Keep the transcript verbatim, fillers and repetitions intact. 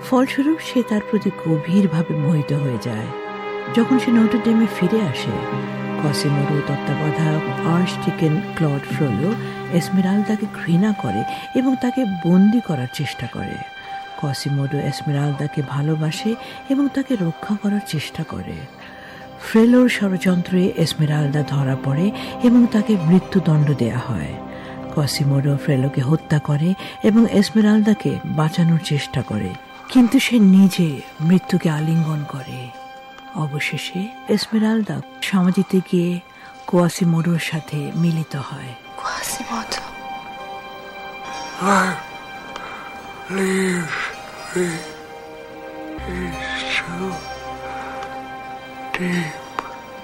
ফলস্বরূপ সে তার প্রতি গভীরভাবে মোহিত হয়ে যায়। যখন সে নটর ডেমে ফিরে আসে, কসিমোডো তত্ত্বাবধায়ক আর্চডিকেন ক্লড ফ্রোলো এসমেরালদাকে ঘৃণা করে এবং তাকে বন্দি করার চেষ্টা করে। কসিমোডো এসমেরালদাকে ভালোবাসে এবং তাকে রক্ষা করার চেষ্টা করে। ফ্রেলোর ষড়যন্ত্রে এসমেরালদা ধরা পড়ে এবং তাকে মৃত্যুদণ্ড দেয়া হয়। কসিমোডো ফ্রেলোকে হত্যা করে এবং এসমেরালদাকে বাঁচানোর চেষ্টা করে, কিন্তু সে নিজে মৃত্যুকে আলিঙ্গন করে। অবশেষে এসমেরালদা সমাধিতে গিয়ে কোয়াসিমোডোর সাথে মিলিত হয়। Quasimodo. I leave me is too deep.